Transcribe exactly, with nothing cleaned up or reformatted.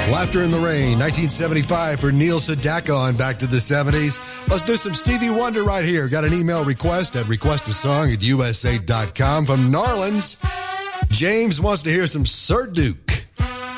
Laughter in the Rain, nineteen seventy-five for Neil Sedaka on Back to the seventies. Let's do some Stevie Wonder right here. Got an email request at request a song at u s a dot com from Narlands. James wants to hear some Sir Duke.